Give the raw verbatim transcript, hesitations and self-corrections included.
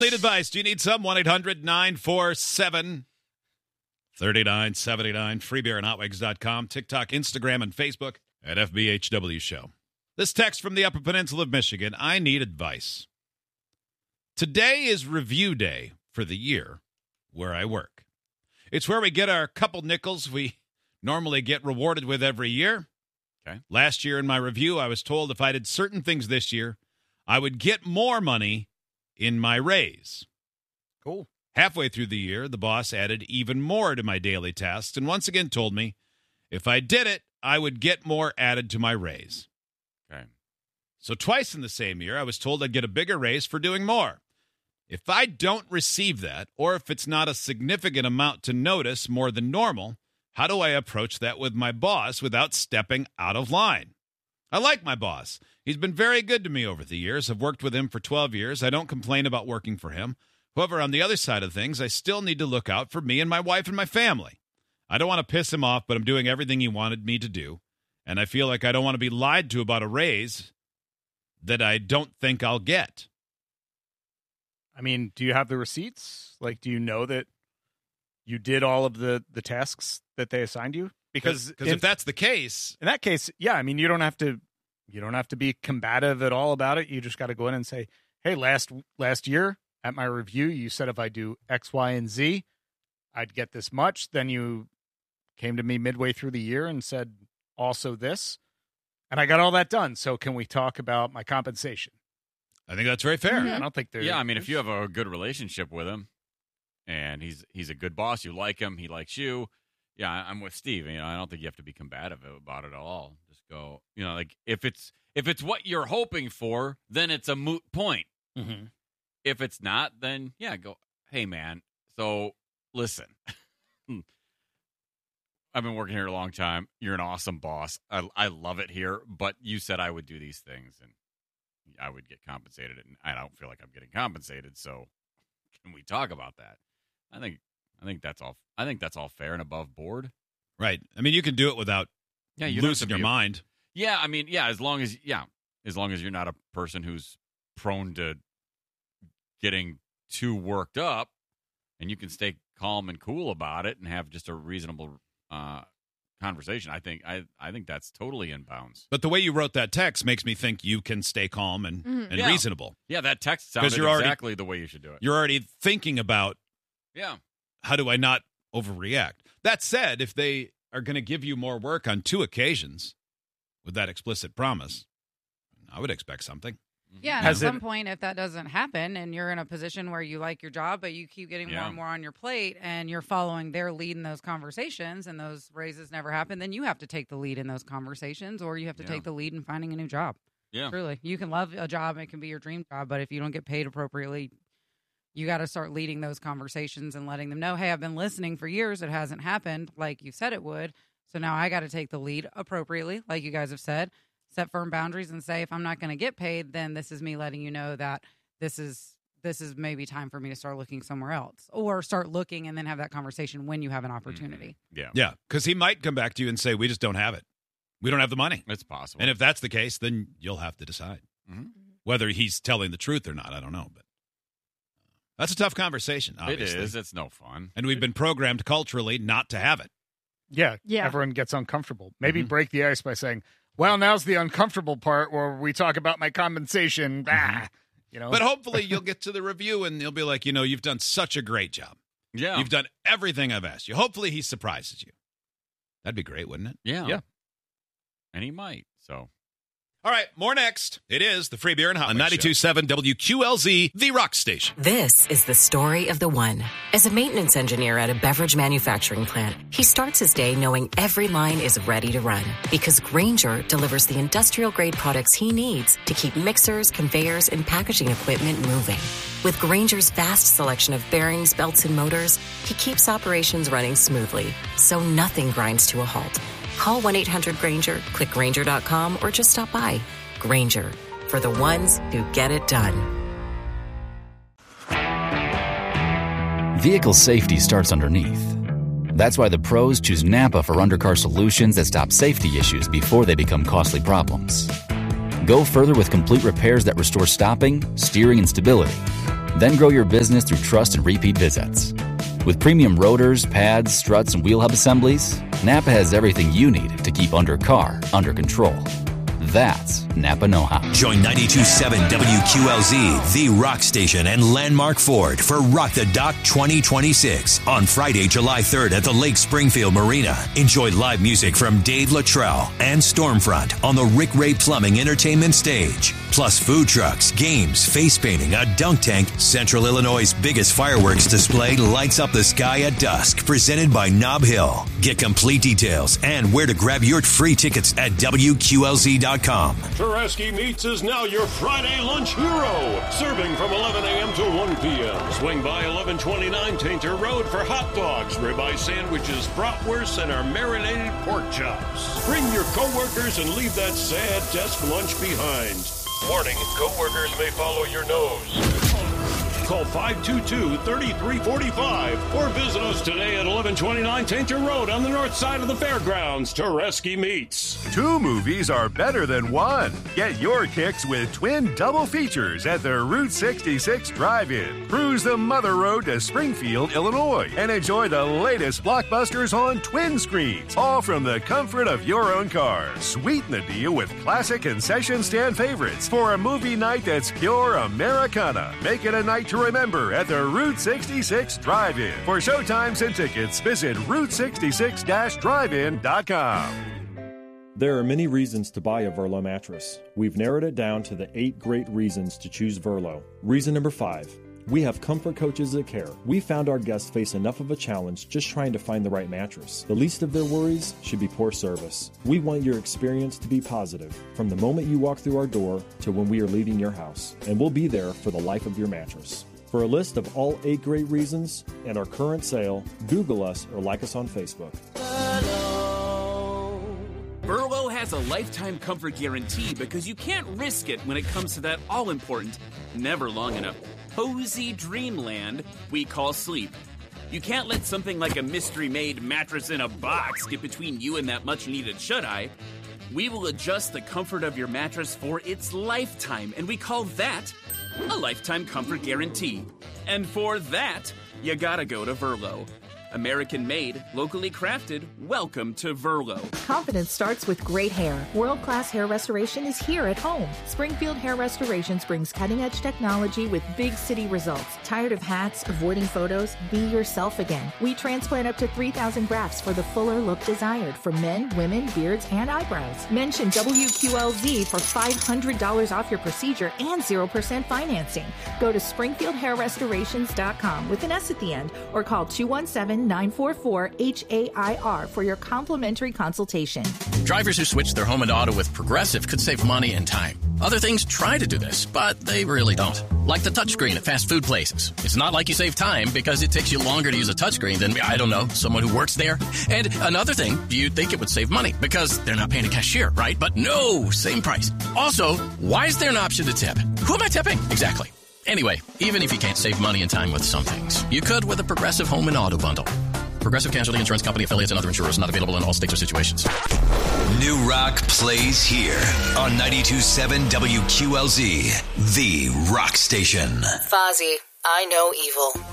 Need advice? Do you need some? one eight hundred nine four seven three nine seven nine. free beer and hot wigs dot com. TikTok, Instagram, and Facebook at F B H W Show. This text from the Upper Peninsula of Michigan. I need advice. Today is review day for the year where I work. It's where we get our couple nickels we normally get rewarded with every year. Okay. Last year in my review, I was told if I did certain things this year, I would get more money in my raise. Cool. Halfway through the year, the boss added even more to my daily tasks and once again told me if I did it, I would get more added to my raise. Okay. So twice in the same year, I was told I'd get a bigger raise for doing more. If I don't receive that, or if it's not a significant amount to notice more than normal, how do I approach that with my boss without stepping out of line? I like my boss. He's been very good to me over the years. I've worked with him for twelve years. I don't complain about working for him. However, on the other side of things, I still need to look out for me and my wife and my family. I don't want to piss him off, but I'm doing everything he wanted me to do. And I feel like I don't want to be lied to about a raise that I don't think I'll get. I mean, do you have the receipts? Like, do you know that you did all of the, the tasks that they assigned you? Because Because if that's the case, in that case, yeah, I mean, you don't have to you don't have to be combative at all about it. You just got to go in and say, hey, last last year at my review, you said if I do X, Y, and Z, I'd get this much. Then you came to me midway through the year and said also this, and I got all that done. So can we talk about my compensation? I think that's very fair. Mm-hmm. I don't think there. Yeah, I mean, if you have a good relationship with him, and he's he's a good boss, you like him, he likes you. Yeah, I'm with Steve. You know, I don't think you have to be combative about it at all. Just go, you know, like if it's if it's what you're hoping for, then it's a moot point. Mm-hmm. If it's not, then yeah, go. Hey, man. So listen, I've been working here a long time. You're an awesome boss. I I love it here. But you said I would do these things, and I would get compensated, and I don't feel like I'm getting compensated. So can we talk about that? I think. I think that's all. I think that's all fair and above board. Right. I mean, you can do it without yeah, you don't have losing to your be a- mind. Yeah, I mean, yeah, as long as yeah, as long as you're not a person who's prone to getting too worked up, and you can stay calm and cool about it and have just a reasonable uh, conversation. I think I I think that's totally in bounds. But the way you wrote that text makes me think you can stay calm and, Mhm. and Yeah. reasonable. Yeah, that text sounded you're already- exactly the way you should do it. You're already thinking about Yeah. how do I not overreact? That said, if they are going to give you more work on two occasions with that explicit promise, I would expect something. Yeah, and Has at it- some point, if that doesn't happen and you're in a position where you like your job, but you keep getting more Yeah. and more on your plate and you're following their lead in those conversations and those raises never happen, then you have to take the lead in those conversations or you have to Yeah. take the lead in finding a new job. Yeah. Truly. You can love a job, it can be your dream job, but if you don't get paid appropriately, you got to start leading those conversations and letting them know, hey, I've been listening for years. It hasn't happened like you said it would. So now I got to take the lead appropriately, like you guys have said, set firm boundaries and say, if I'm not going to get paid, then this is me letting you know that this is this is maybe time for me to start looking somewhere else or start looking and then have that conversation when you have an opportunity. Yeah. Yeah, because he might come back to you and say, we just don't have it. We don't have the money. It's possible. And if that's the case, then you'll have to decide. Mhm. Whether he's telling the truth or not, I don't know. But that's a tough conversation, obviously. It is. It's no fun. And we've been programmed culturally not to have it. Yeah, Yeah. everyone gets uncomfortable. Maybe Mhm. break the ice by saying, well, now's the uncomfortable part where we talk about my compensation. Ah, you know, But hopefully you'll get to the review and you'll be like, you know, you've done such a great job. Yeah. You've done everything I've asked you. Hopefully he surprises you. That'd be great, wouldn't it? Yeah. Yeah. And he might. So. All right, more next. It is the Free Beer and Hot On Wings ninety-two point seven W Q L Z, the rock station. This is the story of the one. As a maintenance engineer at a beverage manufacturing plant, he starts his day knowing every line is ready to run because Grainger delivers the industrial-grade products he needs to keep mixers, conveyors, and packaging equipment moving. With Grainger's vast selection of bearings, belts, and motors, he keeps operations running smoothly, so nothing grinds to a halt. Call one eight hundred Grainger, click Grainger dot com, or just stop by. Grainger, for the ones who get it done. Vehicle safety starts underneath. That's why the pros choose Napa for undercar solutions that stop safety issues before they become costly problems. Go further with complete repairs that restore stopping, steering, and stability. Then grow your business through trust and repeat visits. With premium rotors, pads, struts, and wheel hub assemblies, Napa has everything you need to keep undercar under control. That's Napa know-how. Join ninety-two point seven W Q L Z, the rock station, and Landmark Ford for Rock the Dock twenty twenty-six on Friday, July third at the Lake Springfield Marina. Enjoy live music from Dave Luttrell and Stormfront on the Rick Ray Plumbing Entertainment Stage. Plus food trucks, games, face painting, a dunk tank. Central Illinois' biggest fireworks display lights up the sky at dusk. Presented by Nob Hill. Get complete details and where to grab your free tickets at W Q L Z dot com. Tereski Meats is now your Friday lunch hero. Serving from eleven a.m. to one p.m. Swing by eleven twenty-nine Tainter Road for hot dogs, ribeye sandwiches, bratwursts, and our marinated pork chops. Bring your coworkers and leave that sad desk lunch behind. Warning, coworkers may follow your nose. Call five two two, three three four five or visit us today at eleven twenty-nine Tainter Road on the north side of the fairgrounds. Tereski Meats. Two movies are better than one. Get your kicks with twin double features at the Route sixty-six Drive-In. Cruise the Mother Road to Springfield, Illinois, and enjoy the latest blockbusters on twin screens, all from the comfort of your own car. Sweeten the deal with classic concession stand favorites for a movie night that's pure Americana. Make it a night to remember at the Route sixty-six Drive-In. For showtimes and tickets, visit route sixty-six dash drive in dot com. There are many reasons to buy a Verlo mattress. We've narrowed it down to the eight great reasons to choose Verlo. Reason number five. We have comfort coaches that care. We found our guests face enough of a challenge just trying to find the right mattress. The least of their worries should be poor service. We want your experience to be positive, from the moment you walk through our door to when we are leaving your house. And we'll be there for the life of your mattress. For a list of all eight great reasons and our current sale, Google us or like us on Facebook. Verlo has a lifetime comfort guarantee because you can't risk it when it comes to that all-important, never long enough, cozy dreamland we call sleep. You can't let something like a mystery-made mattress in a box get between you and that much-needed shut-eye. We will adjust the comfort of your mattress for its lifetime, and we call that a lifetime comfort guarantee. And for that, you gotta go to Verlo. American-made, locally crafted, welcome to Verlo. Confidence starts with great hair. World-class hair restoration is here at home. Springfield Hair Restorations brings cutting-edge technology with big city results. Tired of hats, avoiding photos? Be yourself again. We transplant up to three thousand grafts for the fuller look desired for men, women, beards, and eyebrows. Mention W Q L Z for five hundred dollars off your procedure and zero percent financing. Go to springfield hair restorations dot com with an S at the end or call two one seven, nine four four, H A I R for your complimentary consultation. Drivers who switch their home and auto with Progressive could save money and time. Other things try to do this, but they really don't. Like the touchscreen at fast food places. It's not like you save time because it takes you longer to use a touchscreen than, I don't know, someone who works there. And another thing, you'd think it would save money because they're not paying a cashier, right? But no, same price. Also, why is there an option to tip? Who am I tipping? Exactly. Anyway, even if you can't save money and time with some things, you could with a Progressive Home and Auto Bundle. Progressive Casualty Insurance Company affiliates and other insurers, not available in all states or situations. New Rock plays here on ninety-two point seven W Q L Z, the rock station. Fozzie, I know evil.